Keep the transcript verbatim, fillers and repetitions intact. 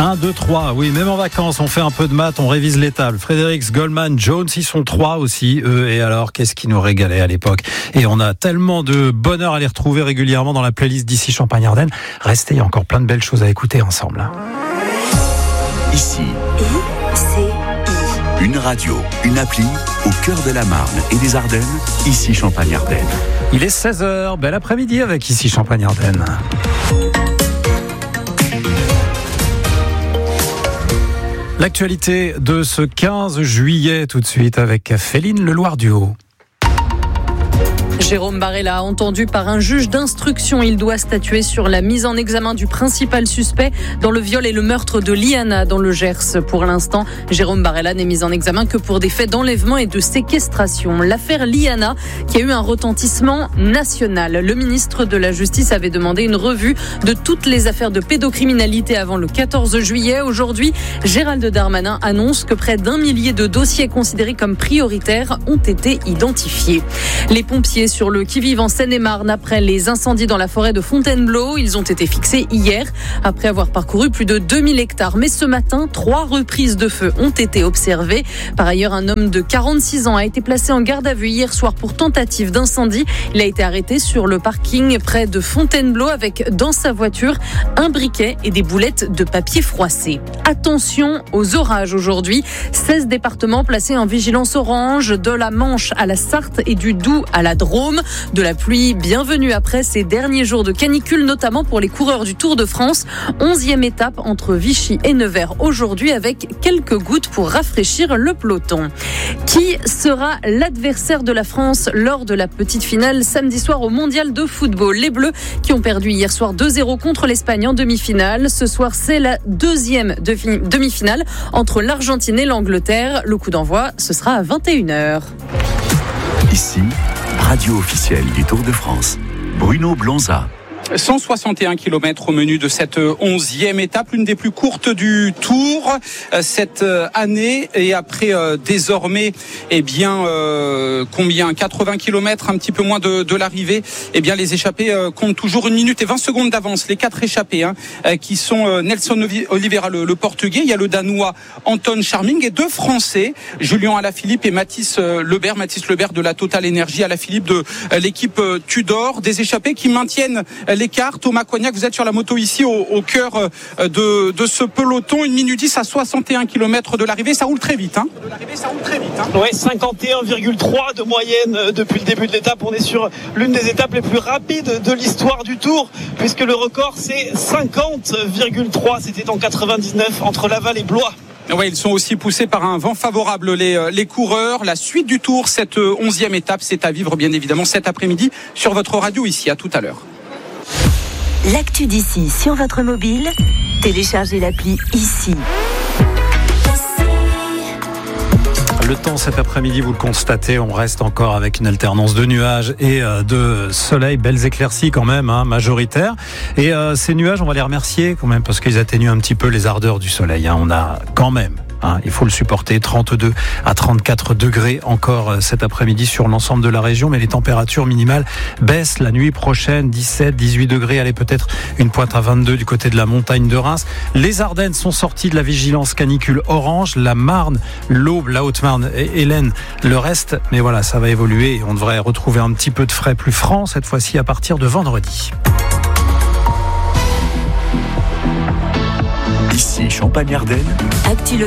un, deux, trois. Oui, même en vacances, on fait un peu de maths, on révise les tables. Fredericks, Goldman, Jones, ils sont trois aussi, eux. Et alors, qu'est-ce qui nous régalait à l'époque? Et on a tellement de bonheur à les retrouver régulièrement dans la playlist d'ici Champagne-Ardenne. Restez, il y a encore plein de belles choses à écouter ensemble. Ici. I, C, I. Une radio, une appli, au cœur de la Marne et des Ardennes, ici Champagne-Ardenne. Il est seize heures, bel après-midi avec ici Champagne-Ardenne. L'actualité de ce quinze juillet, tout de suite avec Féline Leloir-Duhaut. Jérôme Barella, entendu par un juge d'instruction, il doit statuer sur la mise en examen du principal suspect dans le viol et le meurtre de Liana dans le Gers. Pour l'instant, Jérôme Barella n'est mis en examen que pour des faits d'enlèvement et de séquestration. L'affaire Liana, qui a eu un retentissement national. Le ministre de la Justice avait demandé une revue de toutes les affaires de pédocriminalité avant le quatorze juillet. Aujourd'hui, Gérald Darmanin annonce que près d'un millier de dossiers considérés comme prioritaires ont été identifiés. Les pompiers sur le qui-vive en Seine-et-Marne après les incendies dans la forêt de Fontainebleau. Ils ont été fixés hier après avoir parcouru plus de deux mille hectares. Mais ce matin, trois reprises de feu ont été observées. Par ailleurs, un homme de quarante-six ans a été placé en garde à vue hier soir pour tentative d'incendie. Il a été arrêté sur le parking près de Fontainebleau avec dans sa voiture un briquet et des boulettes de papier froissé. Attention aux orages aujourd'hui. seize départements placés en vigilance orange, de la Manche à la Sarthe et du Doubs à la Drôme. De la pluie bienvenue après ces derniers jours de canicule, notamment pour les coureurs du Tour de France. onzième étape entre Vichy et Nevers aujourd'hui avec quelques gouttes pour rafraîchir le peloton. Qui sera l'adversaire de la France lors de la petite finale samedi soir au Mondial de football? Les Bleus qui ont perdu hier soir deux zéro contre l'Espagne en demi-finale. Ce soir, c'est la deuxième demi-finale entre l'Argentine et l'Angleterre. Le coup d'envoi, ce sera à vingt et une heures. Ici, radio officielle du Tour de France. Bruno Blonza. cent soixante et un kilomètres au menu de cette onzième étape, l'une des plus courtes du Tour cette année. Et après euh, désormais, eh bien, euh, combien quatre-vingts kilomètres, un petit peu moins de, de l'arrivée. Eh bien, les échappés euh, comptent toujours une minute et vingt secondes d'avance. Les quatre échappés, hein, euh, qui sont euh, Nelson Oliveira, le, le Portugais. Il y a le Danois Anton Charming et deux Français, Julien Alaphilippe et Mathis euh, Lebert. Mathis Lebert de la Total Energy, Alaphilippe de euh, l'équipe euh, Tudor. Des échappés qui maintiennent euh, l'écart. Thomas Cognac, vous êtes sur la moto ici au, au cœur de, de ce peloton. Une minute dix à soixante et un kilomètres de l'arrivée. Ça roule très vite. Hein. De l'arrivée, ça roule très vite. Hein. Ouais, cinquante et un virgule trois de moyenne depuis le début de l'étape. On est sur l'une des étapes les plus rapides de l'histoire du Tour, puisque le record c'est cinquante virgule trois. C'était en quatre-vingt-dix-neuf entre Laval et Blois. Ouais, ils sont aussi poussés par un vent favorable, les, les coureurs. La suite du Tour, cette onzième étape, c'est à vivre bien évidemment cet après-midi sur votre radio ici. À tout à l'heure. L'actu d'ici sur votre mobile, téléchargez l'appli ici. Le temps cet après-midi, vous le constatez, on reste encore avec une alternance de nuages et de soleil, belles éclaircies quand même, hein, majoritaires. Et euh, ces nuages, on va les remercier quand même parce qu'ils atténuent un petit peu les ardeurs du soleil. Hein. On a quand même, hein, il faut le supporter, trente-deux à trente-quatre degrés encore cet après-midi sur l'ensemble de la région, mais les températures minimales baissent la nuit prochaine, dix-sept, dix-huit degrés, allez peut-être une pointe à vingt-deux du côté de la montagne de Reims. Les Ardennes sont sorties de la vigilance canicule orange, la Marne, l'Aube, la Haute-Marne et Hélène, le reste, mais voilà, ça va évoluer et on devrait retrouver un petit peu de frais plus franc cette fois-ci à partir de vendredi. Ici Champagne-Ardenne. Actu